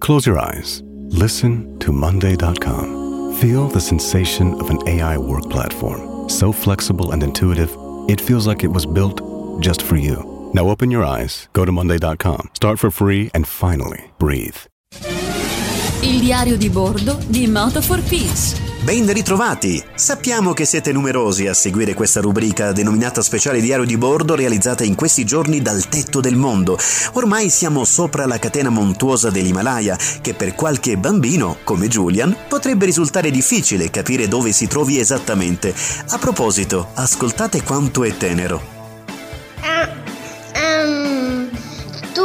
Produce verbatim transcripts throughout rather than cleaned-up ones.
Close your eyes. Listen to Monday dot com. Feel the sensation of an A I work platform. So flexible and intuitive, it feels like it was built just for you. Now open your eyes, go to Monday dot com, start for free, and finally, breathe. Il diario di bordo di Moto for Peace. Ben ritrovati! Sappiamo che siete numerosi a seguire questa rubrica denominata Speciale Diario di Bordo, realizzata in questi giorni dal tetto del mondo. Ormai siamo sopra la catena montuosa dell'Himalaya, che per qualche bambino, come Julian, potrebbe risultare difficile capire dove si trovi esattamente. A proposito, ascoltate quanto è tenero. Uh, um, tu...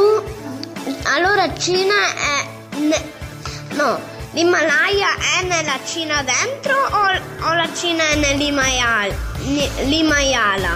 Allora Cina è... Ne, no... L'Himalaya è nella Cina dentro o, o la Cina è nell'Himalaya? L'Himalaya?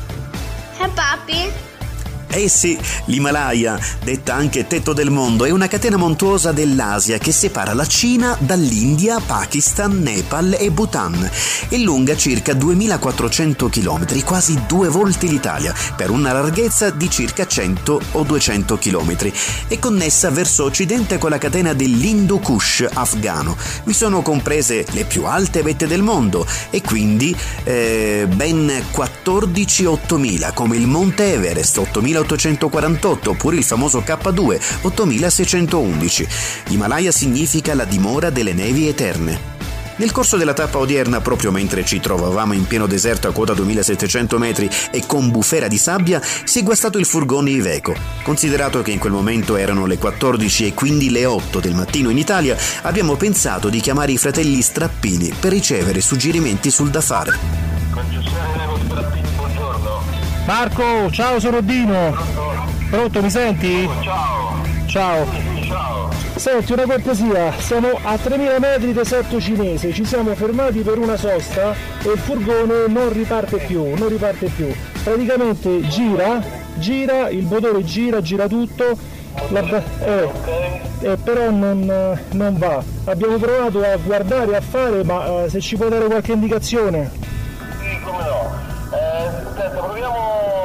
Eh papi? Eh sì, l'Himalaya, detta anche tetto del mondo, è una catena montuosa dell'Asia che separa la Cina dall'India, Pakistan, Nepal e Bhutan. È lunga circa duemilaquattrocento chilometri, quasi due volte l'Italia, per una larghezza di circa cento o duecento chilometri. È connessa verso occidente con la catena dell'Hindu Kush afghano. Vi sono comprese le più alte vette del mondo e quindi eh, ben quattordici ottomila, come il Monte Everest, ottomilaottocentoquarantotto, oppure il famoso K due, ottomilaseicentoundici. L'Himalaya significa la dimora delle nevi eterne. Nel corso della tappa odierna, proprio mentre ci trovavamo in pieno deserto a quota duemilasettecento metri e con bufera di sabbia, si è guastato il furgone Iveco. Considerato che in quel momento erano le quattordici e quindi le otto del mattino in Italia, abbiamo pensato di chiamare i fratelli Strappini per ricevere suggerimenti sul da fare. Concessionario Iveco Strappini, buongiorno. Marco, ciao, sono Dino. Pronto, mi senti? Ciao. Ciao. Ciao. Senti, una cortesia, siamo a tremila metri deserto cinese, ci siamo fermati per una sosta e il furgone non riparte più, non riparte più. Praticamente gira, gira, il motore gira, gira tutto, la, eh, eh, però non, non va. Abbiamo provato a guardare, a fare, ma eh, se ci può dare qualche indicazione. Sì, come no. Eh, senta, proviamo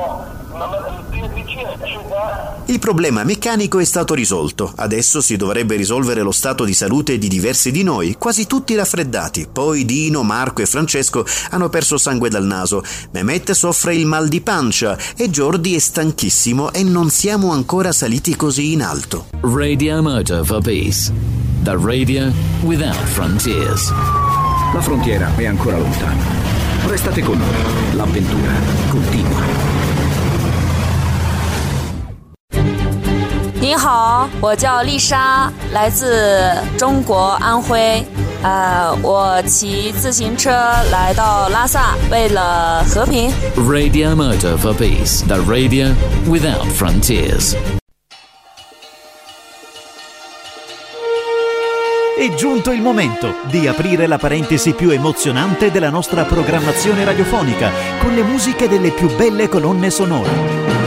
una T T C, accesa. Il problema meccanico è stato risolto. Adesso si dovrebbe risolvere lo stato di salute di diversi di noi, quasi tutti raffreddati. Poi Dino, Marco e Francesco hanno perso sangue dal naso. Mehmet soffre il mal di pancia e Jordi è stanchissimo e non siamo ancora saliti così in alto. Radio Moto for Peace. The radio without frontiers. La frontiera è ancora lontana. Restate con noi. L'avventura continua. 您好，我叫丽莎，来自中国安徽。呃，我骑自行车来到拉萨，为了和平。 Radio Moto for Peace, the radio without frontiers. È giunto il momento di aprire la parentesi più emozionante della nostra programmazione radiofonica con le musiche delle più belle colonne sonore.